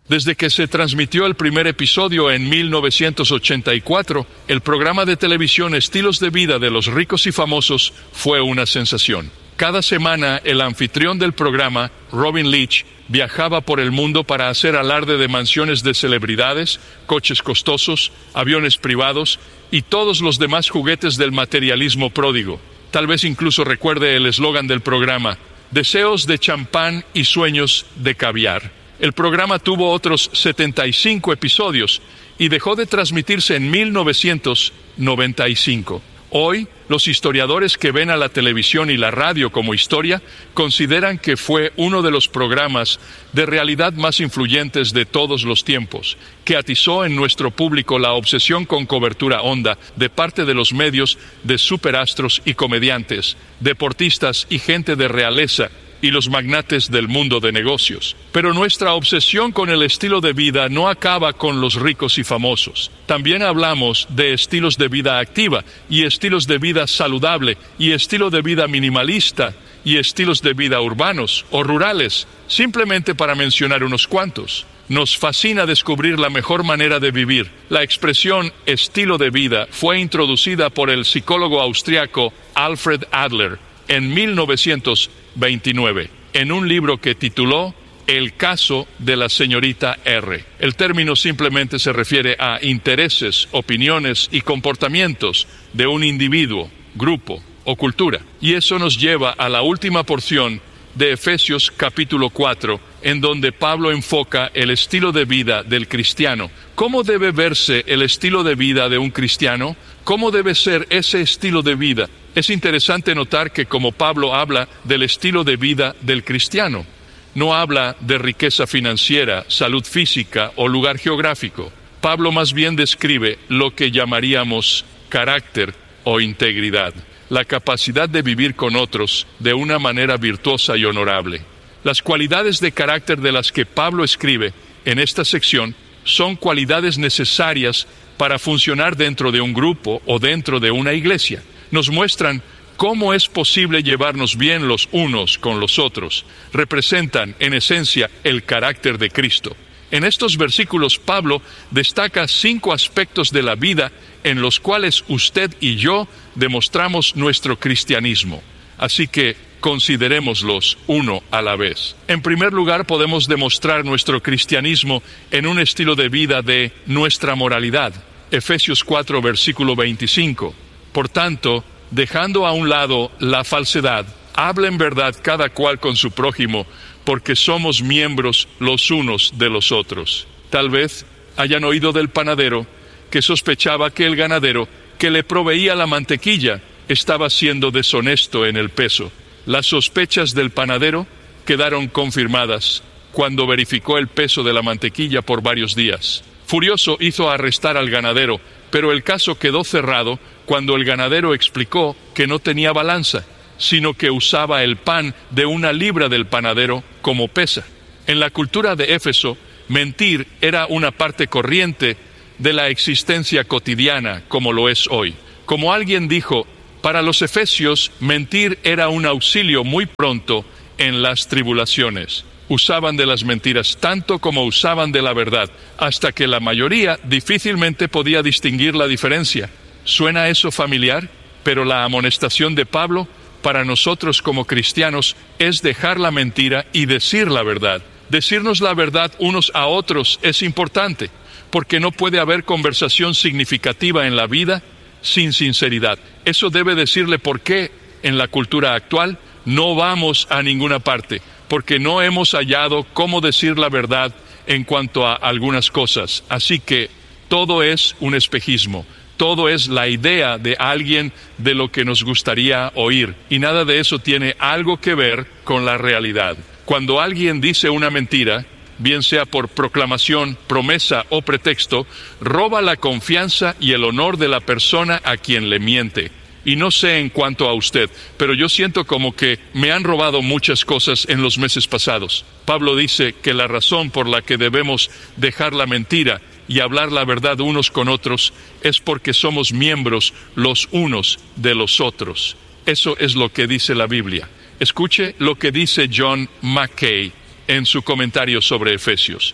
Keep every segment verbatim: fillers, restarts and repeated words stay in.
Desde que se transmitió el primer episodio en mil novecientos ochenta y cuatro, el programa de televisión Estilos de Vida de los Ricos y Famosos fue una sensación. Cada semana, el anfitrión del programa, Robin Leach, viajaba por el mundo para hacer alarde de mansiones de celebridades, coches costosos, aviones privados y todos los demás juguetes del materialismo pródigo. Tal vez incluso recuerde el eslogan del programa: deseos de champán y sueños de caviar. El programa tuvo otros setenta y cinco episodios y dejó de transmitirse en mil novecientos noventa y cinco. Hoy, los historiadores que ven a la televisión y la radio como historia consideran que fue uno de los programas de realidad más influyentes de todos los tiempos, que atizó en nuestro público la obsesión con cobertura honda de parte de los medios de superastros y comediantes, deportistas y gente de realeza, y los magnates del mundo de negocios. Pero nuestra obsesión con el estilo de vida no acaba con los ricos y famosos. También hablamos de estilos de vida activa, y estilos de vida saludable, y estilo de vida minimalista, y estilos de vida urbanos o rurales, simplemente para mencionar unos cuantos. Nos fascina descubrir la mejor manera de vivir. La expresión estilo de vida fue introducida por el psicólogo austriaco Alfred Adler en mil novecientos veintinueve, en un libro que tituló El caso de la señorita R. El término simplemente se refiere a intereses, opiniones y comportamientos de un individuo, grupo o cultura. Y eso nos lleva a la última porción de Efesios capítulo cuatro, en donde Pablo enfoca el estilo de vida del cristiano. ¿Cómo debe verse el estilo de vida de un cristiano? ¿Cómo debe ser ese estilo de vida? Es interesante notar que como Pablo habla del estilo de vida del cristiano, no habla de riqueza financiera, salud física o lugar geográfico. Pablo más bien describe lo que llamaríamos carácter o integridad, la capacidad de vivir con otros de una manera virtuosa y honorable. Las cualidades de carácter de las que Pablo escribe en esta sección son cualidades necesarias para funcionar dentro de un grupo o dentro de una iglesia. Nos muestran cómo es posible llevarnos bien los unos con los otros. Representan, en esencia, el carácter de Cristo. En estos versículos, Pablo destaca cinco aspectos de la vida en los cuales usted y yo demostramos nuestro cristianismo. Así que considerémoslos uno a la vez. En primer lugar, podemos demostrar nuestro cristianismo en un estilo de vida de nuestra moralidad. Efesios cuatro, versículo veinticinco. Por tanto, dejando a un lado la falsedad, hablen verdad cada cual con su prójimo, porque somos miembros los unos de los otros. Tal vez hayan oído del panadero que sospechaba que el ganadero que le proveía la mantequilla estaba siendo deshonesto en el peso. Las sospechas del panadero quedaron confirmadas cuando verificó el peso de la mantequilla por varios días. Furioso hizo arrestar al ganadero, pero el caso quedó cerrado cuando el ganadero explicó que no tenía balanza, sino que usaba el pan de una libra del panadero como pesa. En la cultura de Éfeso, mentir era una parte corriente de la existencia cotidiana, como lo es hoy. Como alguien dijo, para los efesios, mentir era un auxilio muy pronto en las tribulaciones. Usaban de las mentiras tanto como usaban de la verdad, hasta que la mayoría difícilmente podía distinguir la diferencia. ¿Suena eso familiar? Pero la amonestación de Pablo para nosotros como cristianos es dejar la mentira y decir la verdad. Decirnos la verdad unos a otros es importante, porque no puede haber conversación significativa en la vida sin sinceridad. Eso debe decirle por qué en la cultura actual no vamos a ninguna parte, porque no hemos hallado cómo decir la verdad en cuanto a algunas cosas. Así que todo es un espejismo, todo es la idea de alguien de lo que nos gustaría oír, y nada de eso tiene algo que ver con la realidad. Cuando alguien dice una mentira, bien sea por proclamación, promesa o pretexto, roba la confianza y el honor de la persona a quien le miente. Y no sé en cuanto a usted, pero yo siento como que me han robado muchas cosas en los meses pasados. Pablo dice que la razón por la que debemos dejar la mentira y hablar la verdad unos con otros es porque somos miembros los unos de los otros. Eso es lo que dice la Biblia. Escuche lo que dice John Mackay en su comentario sobre Efesios.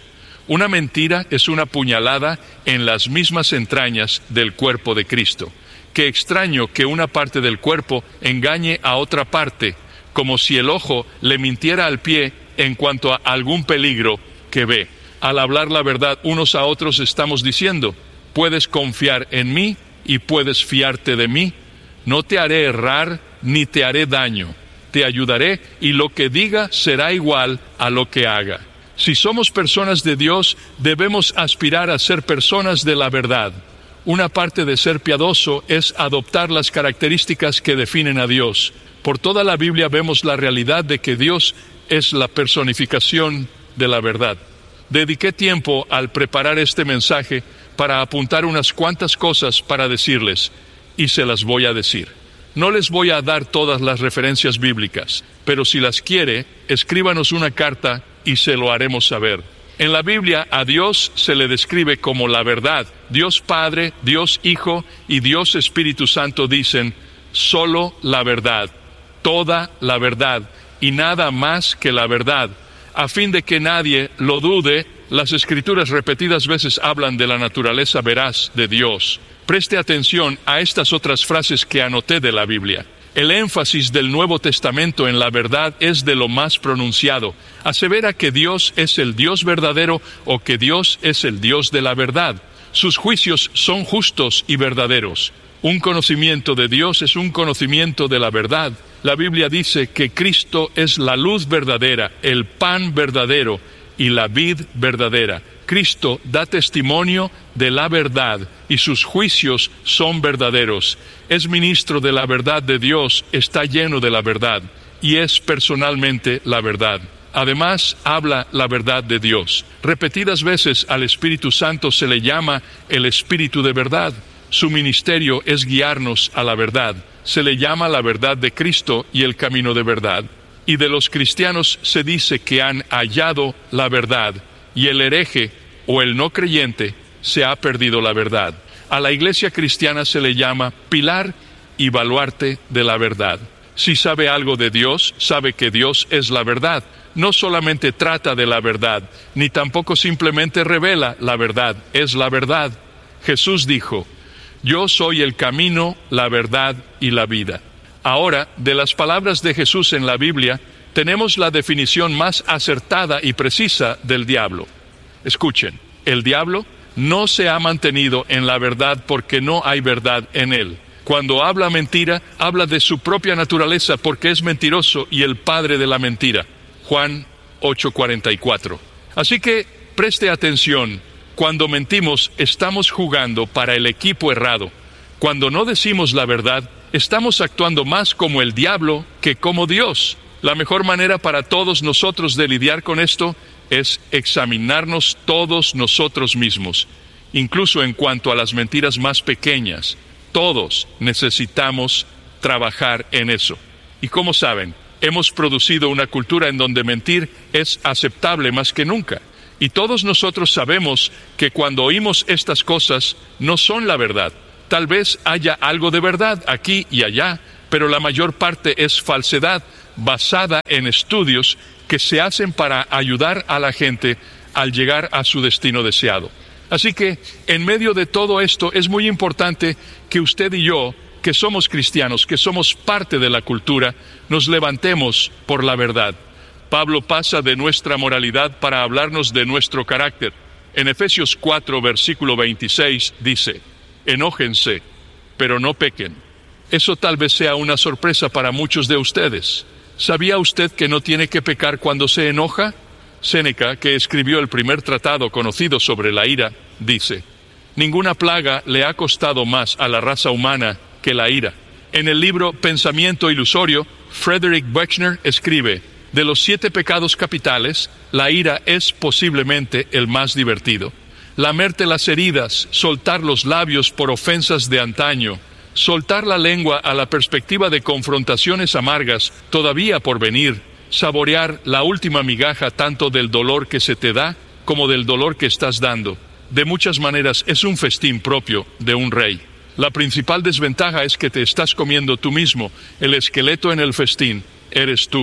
Una mentira es una puñalada en las mismas entrañas del cuerpo de Cristo. Qué extraño que una parte del cuerpo engañe a otra parte, como si el ojo le mintiera al pie en cuanto a algún peligro que ve. Al hablar la verdad unos a otros estamos diciendo: puedes confiar en mí y puedes fiarte de mí. No te haré errar ni te haré daño. Te ayudaré y lo que diga será igual a lo que haga. Si somos personas de Dios, debemos aspirar a ser personas de la verdad. Una parte de ser piadoso es adoptar las características que definen a Dios. Por toda la Biblia vemos la realidad de que Dios es la personificación de la verdad. Dediqué tiempo al preparar este mensaje para apuntar unas cuantas cosas para decirles, y se las voy a decir. No les voy a dar todas las referencias bíblicas, pero si las quiere, escríbanos una carta y se lo haremos saber. En la Biblia a Dios se le describe como la verdad. Dios Padre, Dios Hijo y Dios Espíritu Santo dicen solo la verdad, toda la verdad y nada más que la verdad. A fin de que nadie lo dude, las Escrituras repetidas veces hablan de la naturaleza veraz de Dios. Preste atención a estas otras frases que anoté de la Biblia. El énfasis del Nuevo Testamento en la verdad es de lo más pronunciado. Asevera que Dios es el Dios verdadero o que Dios es el Dios de la verdad. Sus juicios son justos y verdaderos. Un conocimiento de Dios es un conocimiento de la verdad. La Biblia dice que Cristo es la luz verdadera, el pan verdadero y la vid verdadera. Cristo da testimonio de la verdad y sus juicios son verdaderos. Es ministro de la verdad de Dios, está lleno de la verdad y es personalmente la verdad. Además, habla la verdad de Dios. Repetidas veces al Espíritu Santo se le llama el Espíritu de verdad. Su ministerio es guiarnos a la verdad. Se le llama la verdad de Cristo y el camino de verdad. Y de los cristianos se dice que han hallado la verdad, y el hereje o el no creyente se ha perdido la verdad. A la iglesia cristiana se le llama pilar y baluarte de la verdad. Si sabe algo de Dios, sabe que Dios es la verdad. No solamente trata de la verdad, ni tampoco simplemente revela la verdad, es la verdad. Jesús dijo: yo soy el camino, la verdad y la vida. Ahora, de las palabras de Jesús en la Biblia, tenemos la definición más acertada y precisa del diablo. Escuchen, el diablo no se ha mantenido en la verdad porque no hay verdad en él. Cuando habla mentira, habla de su propia naturaleza porque es mentiroso y el padre de la mentira. Juan ocho cuarenta y cuatro. Así que preste atención. Cuando mentimos, estamos jugando para el equipo errado. Cuando no decimos la verdad, estamos actuando más como el diablo que como Dios. La mejor manera para todos nosotros de lidiar con esto es examinarnos todos nosotros mismos, incluso en cuanto a las mentiras más pequeñas. Todos necesitamos trabajar en eso. Y como saben, hemos producido una cultura en donde mentir es aceptable más que nunca. Y todos nosotros sabemos que cuando oímos estas cosas no son la verdad. Tal vez haya algo de verdad aquí y allá, pero la mayor parte es falsedad basada en estudios que se hacen para ayudar a la gente al llegar a su destino deseado. Así que, en medio de todo esto, es muy importante que usted y yo, que somos cristianos, que somos parte de la cultura, nos levantemos por la verdad. Pablo pasa de nuestra moralidad para hablarnos de nuestro carácter. En Efesios cuatro, versículo veintiséis, dice: enójense, pero no pequen. Eso tal vez sea una sorpresa para muchos de ustedes. ¿Sabía usted que no tiene que pecar cuando se enoja? Séneca, que escribió el primer tratado conocido sobre la ira, dice: ninguna plaga le ha costado más a la raza humana que la ira. En el libro Pensamiento Ilusorio, Frederick Buechner escribe: de los siete pecados capitales, la ira es posiblemente el más divertido. Lamerte las heridas, soltar los labios por ofensas de antaño, soltar la lengua a la perspectiva de confrontaciones amargas todavía por venir, saborear la última migaja tanto del dolor que se te da como del dolor que estás dando. De muchas maneras es un festín propio de un rey. La principal desventaja es que te estás comiendo tú mismo. El esqueleto en el festín eres tú.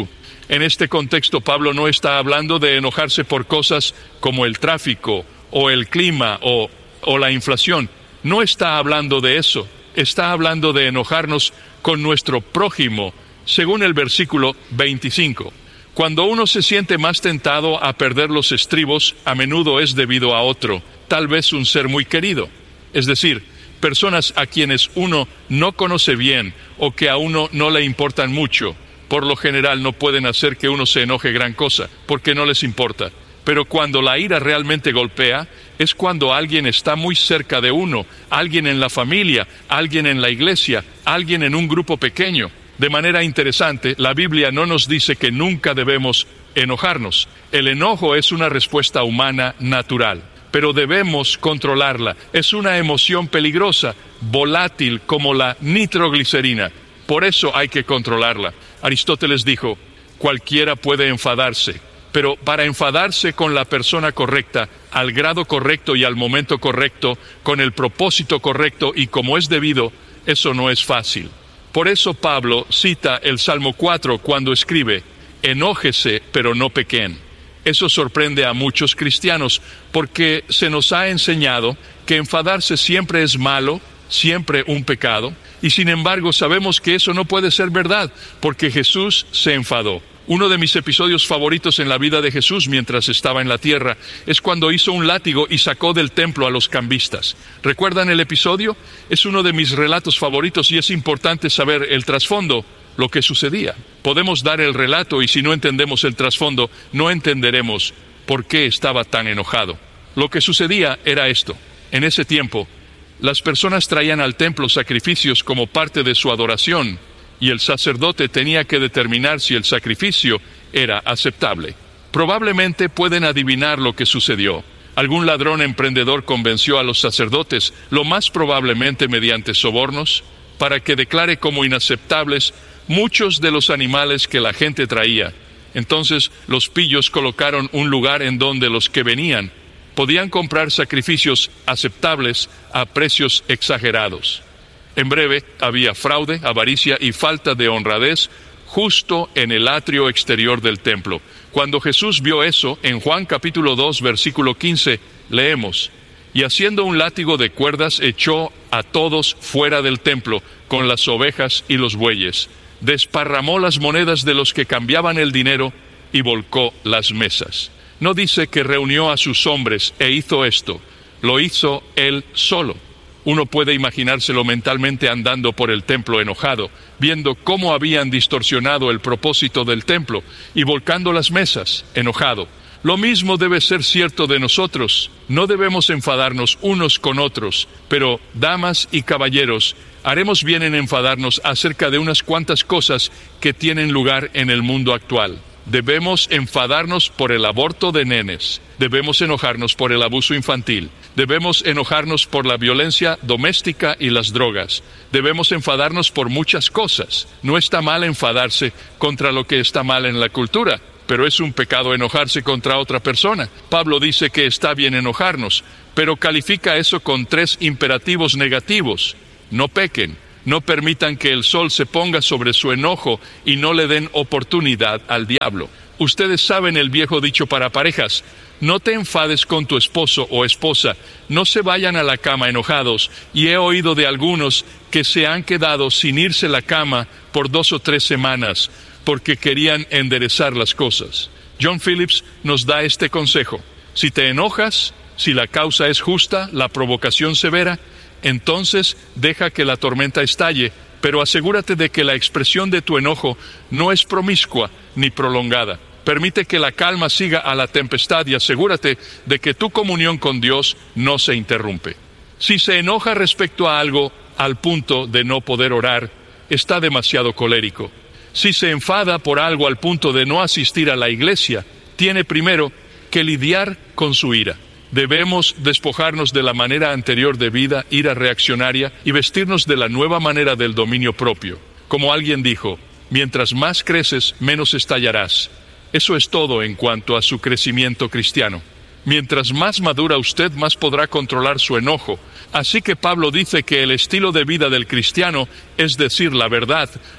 En este contexto, Pablo no está hablando de enojarse por cosas como el tráfico, o el clima, o, o la inflación. No está hablando de eso. Está hablando de enojarnos con nuestro prójimo, según el versículo veinticinco. Cuando uno se siente más tentado a perder los estribos, a menudo es debido a otro, tal vez un ser muy querido. Es decir, personas a quienes uno no conoce bien o que a uno no le importan mucho. Por lo general no pueden hacer que uno se enoje gran cosa, porque no les importa. Pero cuando la ira realmente golpea, es cuando alguien está muy cerca de uno, alguien en la familia, alguien en la iglesia, alguien en un grupo pequeño. De manera interesante, la Biblia no nos dice que nunca debemos enojarnos. El enojo es una respuesta humana natural, pero debemos controlarla. Es una emoción peligrosa, volátil como la nitroglicerina. Por eso hay que controlarla. Aristóteles dijo, cualquiera puede enfadarse, pero para enfadarse con la persona correcta, al grado correcto y al momento correcto, con el propósito correcto y como es debido, eso no es fácil. Por eso Pablo cita el Salmo cuatro cuando escribe, enójese, pero no pequen. Eso sorprende a muchos cristianos, porque se nos ha enseñado que enfadarse siempre es malo, siempre un pecado, y sin embargo sabemos que eso no puede ser verdad, porque Jesús se enfadó. Uno de mis episodios favoritos en la vida de Jesús mientras estaba en la tierra es cuando hizo un látigo y sacó del templo a los cambistas. ¿Recuerdan el episodio? Es uno de mis relatos favoritos y es importante saber el trasfondo, lo que sucedía. Podemos dar el relato y si no entendemos el trasfondo, no entenderemos por qué estaba tan enojado. Lo que sucedía era esto. En ese tiempo, las personas traían al templo sacrificios como parte de su adoración, y el sacerdote tenía que determinar si el sacrificio era aceptable. Probablemente pueden adivinar lo que sucedió. Algún ladrón emprendedor convenció a los sacerdotes, lo más probablemente mediante sobornos, para que declare como inaceptables muchos de los animales que la gente traía. Entonces los pillos colocaron un lugar en donde los que venían podían comprar sacrificios aceptables a precios exagerados. En breve, había fraude, avaricia y falta de honradez justo en el atrio exterior del templo. Cuando Jesús vio eso, en Juan capítulo dos, versículo quince, leemos, y haciendo un látigo de cuerdas, echó a todos fuera del templo, con las ovejas y los bueyes. Desparramó las monedas de los que cambiaban el dinero y volcó las mesas. No dice que reunió a sus hombres e hizo esto, lo hizo él solo. Uno puede imaginárselo mentalmente andando por el templo enojado, viendo cómo habían distorsionado el propósito del templo y volcando las mesas, enojado. Lo mismo debe ser cierto de nosotros. No debemos enfadarnos unos con otros, pero, damas y caballeros, haremos bien en enfadarnos acerca de unas cuantas cosas que tienen lugar en el mundo actual. Debemos enfadarnos por el aborto de nenes. Debemos enojarnos por el abuso infantil. Debemos enojarnos por la violencia doméstica y las drogas. Debemos enfadarnos por muchas cosas. No está mal enfadarse contra lo que está mal en la cultura, pero es un pecado enojarse contra otra persona. Pablo dice que está bien enojarnos, pero califica eso con tres imperativos negativos. No pequen. No permitan que el sol se ponga sobre su enojo y no le den oportunidad al diablo. Ustedes saben el viejo dicho para parejas, no te enfades con tu esposo o esposa, no se vayan a la cama enojados, y he oído de algunos que se han quedado sin irse a la cama por dos o tres semanas, porque querían enderezar las cosas. John Phillips nos da este consejo, si te enojas, si la causa es justa, la provocación severa, entonces deja que la tormenta estalle, pero asegúrate de que la expresión de tu enojo no es promiscua ni prolongada. Permite que la calma siga a la tempestad y asegúrate de que tu comunión con Dios no se interrumpe. Si se enoja respecto a algo al punto de no poder orar, está demasiado colérico. Si se enfada por algo al punto de no asistir a la iglesia, tiene primero que lidiar con su ira. Debemos despojarnos de la manera anterior de vida, ira reaccionaria, y vestirnos de la nueva manera del dominio propio. Como alguien dijo, mientras más creces, menos estallarás. Eso es todo en cuanto a su crecimiento cristiano. Mientras más madura usted, más podrá controlar su enojo. Así que Pablo dice que el estilo de vida del cristiano es decir la verdad,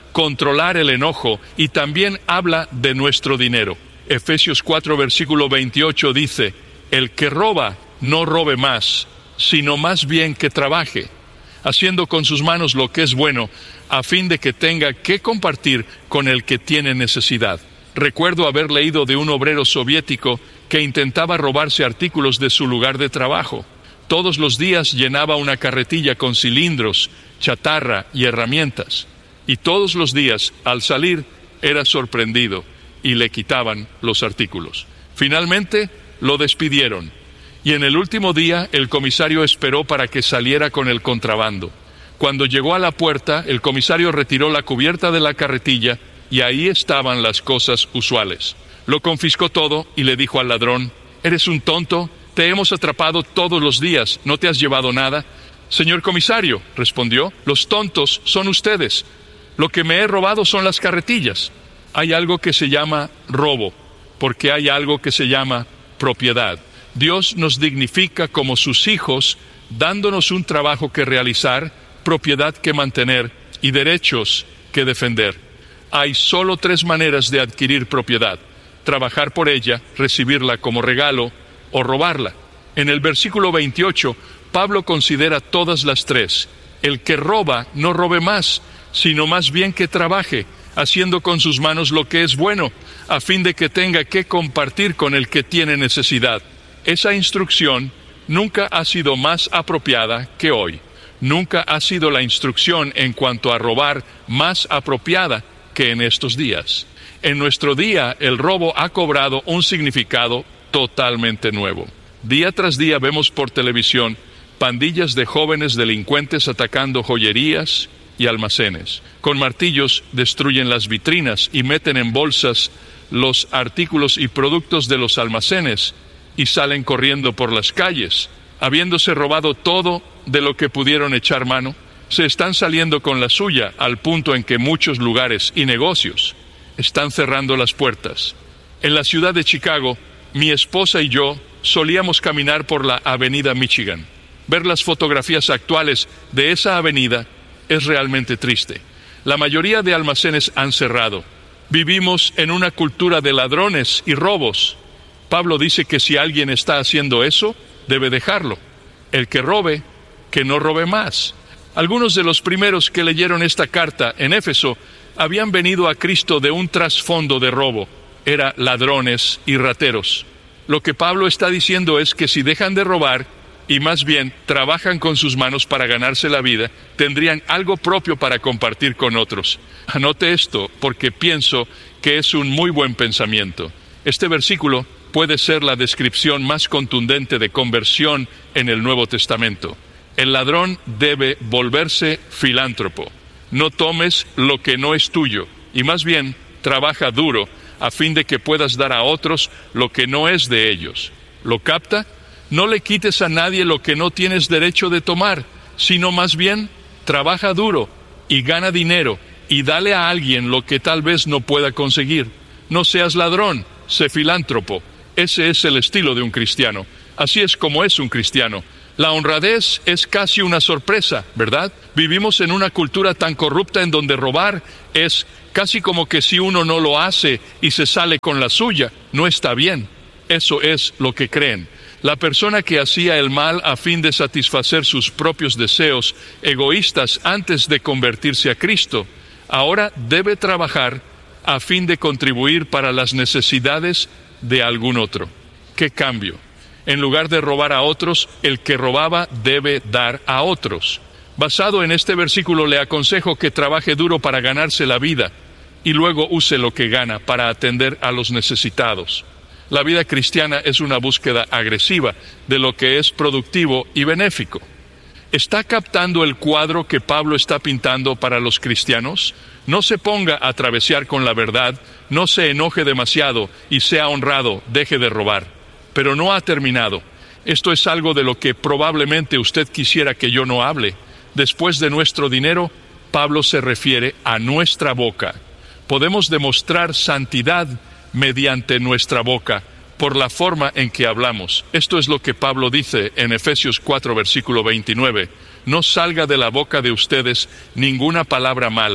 controlar el enojo y también habla de nuestro dinero. Efesios cuatro, versículo veintiocho dice, el que roba, no robe más, sino más bien que trabaje, haciendo con sus manos lo que es bueno, a fin de que tenga que compartir con el que tiene necesidad. Recuerdo haber leído de un obrero soviético que intentaba robarse artículos de su lugar de trabajo. Todos los días llenaba una carretilla con cilindros, chatarra y herramientas. Y todos los días, al salir, era sorprendido y le quitaban los artículos. Finalmente, lo despidieron. Y en el último día, el comisario esperó para que saliera con el contrabando. Cuando llegó a la puerta, el comisario retiró la cubierta de la carretilla y ahí estaban las cosas usuales. Lo confiscó todo y le dijo al ladrón, «¿Eres un tonto? Te hemos atrapado todos los días. ¿No te has llevado nada?» «Señor comisario», respondió, «los tontos son ustedes. Lo que me he robado son las carretillas». Hay algo que se llama robo, porque hay algo que se llama propiedad. Dios nos dignifica como sus hijos, dándonos un trabajo que realizar, propiedad que mantener y derechos que defender. Hay solo tres maneras de adquirir propiedad: trabajar por ella, recibirla como regalo o robarla. En el versículo veintiocho, Pablo considera todas las tres. El que roba no robe más, sino más bien que trabaje, haciendo con sus manos lo que es bueno, a fin de que tenga que compartir con el que tiene necesidad. Esa instrucción nunca ha sido más apropiada que hoy. Nunca ha sido la instrucción en cuanto a robar más apropiada que en estos días. En nuestro día, el robo ha cobrado un significado totalmente nuevo. Día tras día vemos por televisión pandillas de jóvenes delincuentes atacando joyerías y almacenes. Con martillos destruyen las vitrinas y meten en bolsas los artículos y productos de los almacenes y salen corriendo por las calles. Habiéndose robado todo de lo que pudieron echar mano, se están saliendo con la suya, al punto en que muchos lugares y negocios están cerrando las puertas. En la ciudad de Chicago, mi esposa y yo solíamos caminar por la avenida Michigan. Ver las fotografías actuales de esa avenida es realmente triste. La mayoría de almacenes han cerrado. Vivimos en una cultura de ladrones y robos. Pablo dice que si alguien está haciendo eso, debe dejarlo. El que robe, que no robe más. Algunos de los primeros que leyeron esta carta en Éfeso habían venido a Cristo de un trasfondo de robo. Eran ladrones y rateros. Lo que Pablo está diciendo es que si dejan de robar y más bien trabajan con sus manos para ganarse la vida, tendrían algo propio para compartir con otros. Anote esto, porque pienso que es un muy buen pensamiento. Este versículo puede ser la descripción más contundente de conversión en el Nuevo Testamento. El ladrón debe volverse filántropo. No tomes lo que no es tuyo, y más bien trabaja duro a fin de que puedas dar a otros lo que no es de ellos. ¿Lo capta? No le quites a nadie lo que no tienes derecho de tomar, sino más bien trabaja duro y gana dinero y dale a alguien lo que tal vez no pueda conseguir. No seas ladrón, sé filántropo. Ese es el estilo de un cristiano. Así es como es un cristiano. La honradez es casi una sorpresa, ¿verdad? Vivimos en una cultura tan corrupta en donde robar es casi como que si uno no lo hace y se sale con la suya, no está bien. Eso es lo que creen. La persona que hacía el mal a fin de satisfacer sus propios deseos egoístas antes de convertirse a Cristo, ahora debe trabajar a fin de contribuir para las necesidades de algún otro. ¿Qué cambio? En lugar de robar a otros, el que robaba debe dar a otros. Basado en este versículo, le aconsejo que trabaje duro para ganarse la vida y luego use lo que gana para atender a los necesitados. La vida cristiana es una búsqueda agresiva de lo que es productivo y benéfico. ¿Está captando el cuadro que Pablo está pintando para los cristianos? No se ponga a travesear con la verdad, no se enoje demasiado y sea honrado, deje de robar. Pero no ha terminado. Esto es algo de lo que probablemente usted quisiera que yo no hable. Después de nuestro dinero, Pablo se refiere a nuestra boca. Podemos demostrar santidad mediante nuestra boca, por la forma en que hablamos. Esto es lo que Pablo dice en Efesios cuatro, versículo veintinueve. No salga de la boca de ustedes ninguna palabra mala,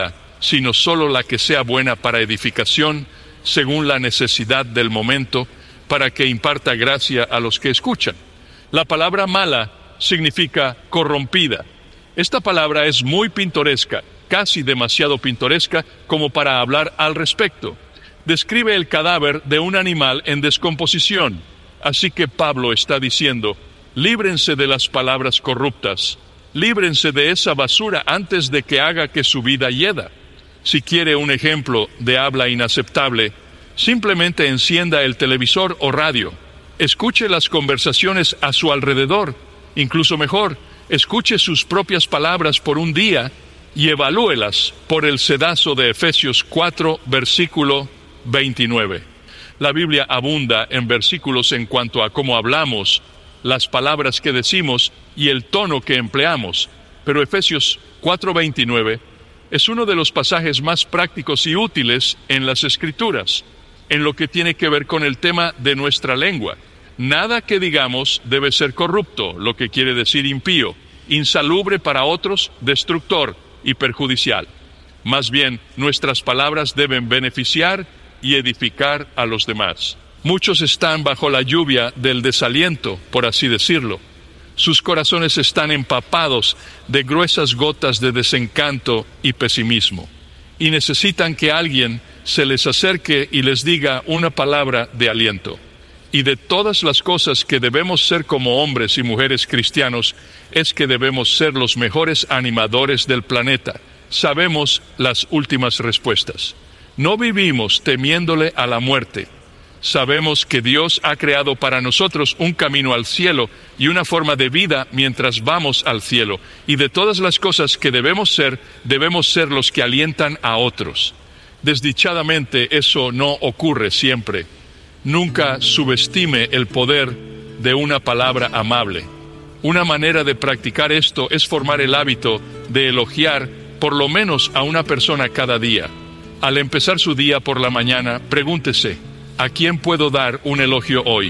sino solo la que sea buena para edificación, según la necesidad del momento, para que imparta gracia a los que escuchan. La palabra mala significa corrompida. Esta palabra es muy pintoresca, casi demasiado pintoresca como para hablar al respecto. Describe el cadáver de un animal en descomposición. Así que Pablo está diciendo, líbrense de las palabras corruptas, líbrense de esa basura antes de que haga que su vida hieda. Si quiere un ejemplo de habla inaceptable, simplemente encienda el televisor o radio. Escuche las conversaciones a su alrededor. Incluso mejor, escuche sus propias palabras por un día y evalúelas por el sedazo de Efesios cuatro, versículo veintinueve. La Biblia abunda en versículos en cuanto a cómo hablamos, las palabras que decimos y el tono que empleamos, pero Efesios cuatro veintinueve es uno de los pasajes más prácticos y útiles en las Escrituras, en lo que tiene que ver con el tema de nuestra lengua. Nada que digamos debe ser corrupto, lo que quiere decir impío, insalubre para otros, destructor y perjudicial. Más bien, nuestras palabras deben beneficiar y edificar a los demás. Muchos están bajo la lluvia del desaliento, por así decirlo. Sus corazones están empapados de gruesas gotas de desencanto y pesimismo, y necesitan que alguien se les acerque y les diga una palabra de aliento. Y de todas las cosas que debemos ser como hombres y mujeres cristianos, es que debemos ser los mejores animadores del planeta. Sabemos las últimas respuestas. No vivimos temiéndole a la muerte. Sabemos que Dios ha creado para nosotros un camino al cielo y una forma de vida mientras vamos al cielo. Y de todas las cosas que debemos ser, debemos ser los que alientan a otros. Desdichadamente, eso no ocurre siempre. Nunca subestime el poder de una palabra amable. Una manera de practicar esto es formar el hábito de elogiar por lo menos a una persona cada día. Al empezar su día por la mañana, pregúntese, ¿a quién puedo dar un elogio hoy?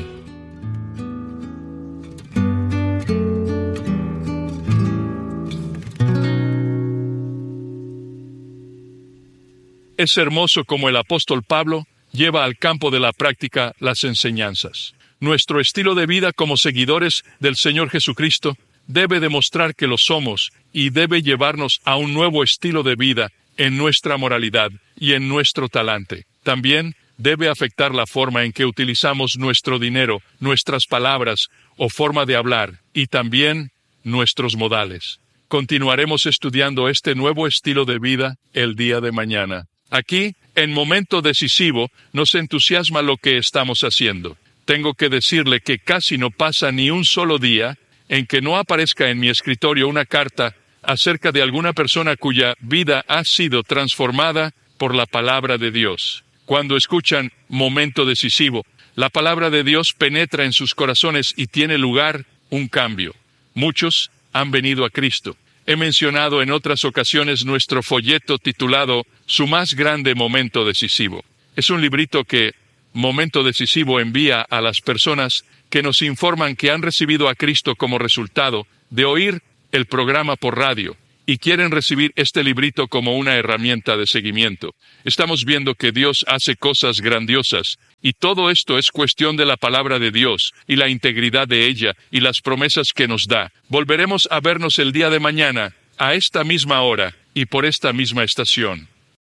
Es hermoso como el apóstol Pablo lleva al campo de la práctica las enseñanzas. Nuestro estilo de vida como seguidores del Señor Jesucristo debe demostrar que lo somos y debe llevarnos a un nuevo estilo de vida en nuestra moralidad y en nuestro talante. También debe afectar la forma en que utilizamos nuestro dinero, nuestras palabras o forma de hablar, y también nuestros modales. Continuaremos estudiando este nuevo estilo de vida el día de mañana. Aquí, en Momento Decisivo, nos entusiasma lo que estamos haciendo. Tengo que decirle que casi no pasa ni un solo día en que no aparezca en mi escritorio una carta acerca de alguna persona cuya vida ha sido transformada por la palabra de Dios. Cuando escuchan Momento Decisivo, la palabra de Dios penetra en sus corazones y tiene lugar un cambio. Muchos han venido a Cristo. He mencionado en otras ocasiones nuestro folleto titulado Su más grande momento decisivo. Es un librito que Momento Decisivo envía a las personas que nos informan que han recibido a Cristo como resultado de oír el programa por radio y quieren recibir este librito como una herramienta de seguimiento. Estamos viendo que Dios hace cosas grandiosas, y todo esto es cuestión de la palabra de Dios y la integridad de ella y las promesas que nos da. Volveremos a vernos el día de mañana, a esta misma hora y por esta misma estación.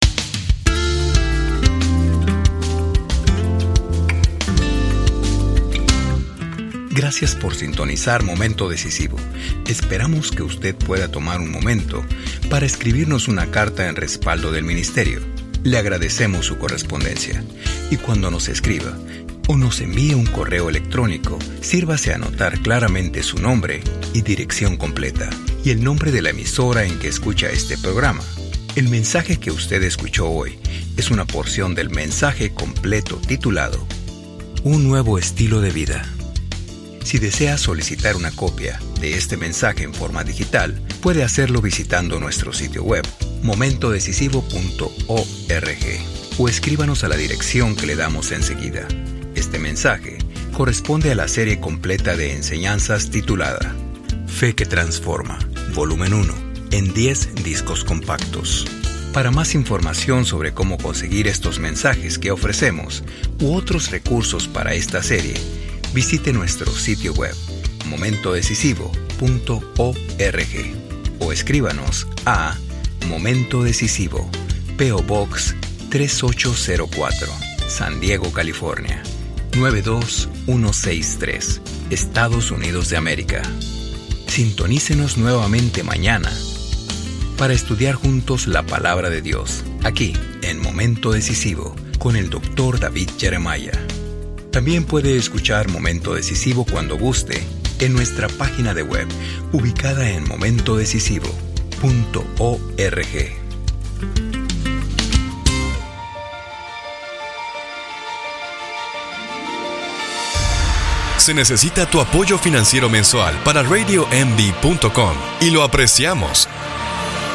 Gracias por sintonizar Momento Decisivo. Esperamos que usted pueda tomar un momento para escribirnos una carta en respaldo del ministerio. Le agradecemos su correspondencia. Y cuando nos escriba o nos envíe un correo electrónico, sírvase a anotar claramente su nombre y dirección completa y el nombre de la emisora en que escucha este programa. El mensaje que usted escuchó hoy es una porción del mensaje completo titulado Un nuevo estilo de vida. Si desea solicitar una copia de este mensaje en forma digital, puede hacerlo visitando nuestro sitio web, momento decisivo punto org, o escríbanos a la dirección que le damos enseguida. Este mensaje corresponde a la serie completa de enseñanzas titulada Fe que Transforma, volumen uno, en diez discos compactos. Para más información sobre cómo conseguir estos mensajes que ofrecemos u otros recursos para esta serie, visite nuestro sitio web momento decisivo punto org o escríbanos a Momento Decisivo, P O Box tres ocho cero cuatro, San Diego, California nueve dos uno seis tres, Estados Unidos de América. Sintonícenos nuevamente mañana para estudiar juntos la palabra de Dios, aquí en Momento Decisivo, con el doctor David Jeremiah. También puede escuchar Momento Decisivo cuando guste en nuestra página de web, ubicada en momento decisivo punto org. Se necesita tu apoyo financiero mensual para radio m d punto com y lo apreciamos.